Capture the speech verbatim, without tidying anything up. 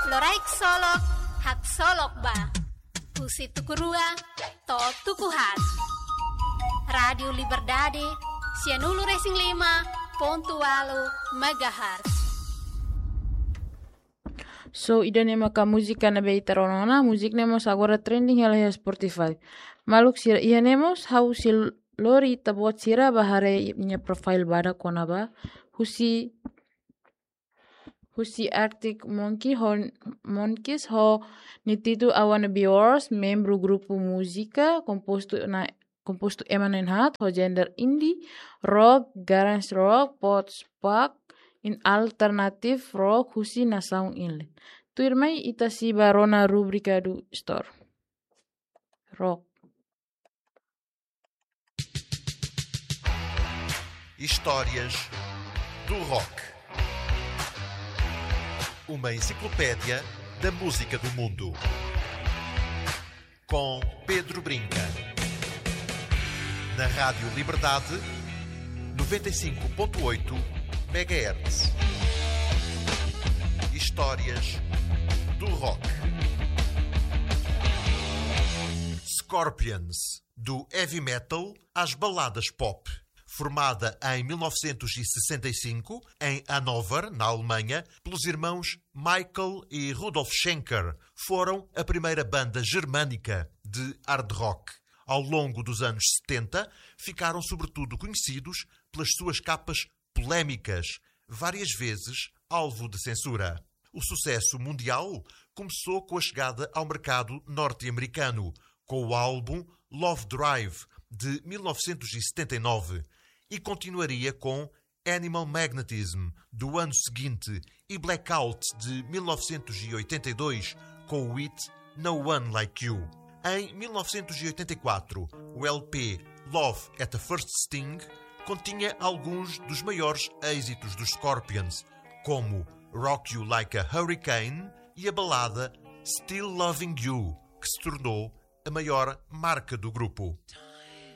Loraik solok, hak solok ba. Pusi tukurua, to tukuhat. Radio Liberdade, Sianulu Racing lima, Pontualo, Megahertz. So, ida nema ka muzika na bei taronona, muzik nemos agora trending hela ya Spotify. Maluk sira iya nemos hau si lori tabuat sira bahare nya profile bada kona ba. Husi Husi Arctic Monkey ho Monkeys ho nititu I Wanna Be Yours, membro grupo música composto na composto Emanen Hat, ho gender indie, rock, garage rock, post-punk, in alternative rock, husi na sound inlet. Tuirmai ita si barona rubrica do store. Rock. Histórias do rock. Uma enciclopédia da música do mundo. Com Pedro Brinca. Na Rádio Liberdade, noventa e cinco ponto oito megahertz. Histórias do rock. Scorpions, do heavy metal às baladas pop. Formada em mil novecentos e sessenta e cinco, em Hannover, na Alemanha, pelos irmãos Michael e Rudolf Schenker, foram a primeira banda germânica de hard rock. Ao longo dos anos setenta, ficaram sobretudo conhecidos pelas suas capas polémicas, várias vezes alvo de censura. O sucesso mundial começou com a chegada ao mercado norte-americano, com o álbum Love Drive, de mil novecentos e setenta e nove, e continuaria com Animal Magnetism, do ano seguinte, e Blackout, de mil novecentos e oitenta e dois, com o hit No One Like You. Em mil novecentos e oitenta e quatro, o L P Love at the First Sting continha alguns dos maiores êxitos dos Scorpions, como Rock You Like a Hurricane e a balada Still Loving You, que se tornou a maior marca do grupo.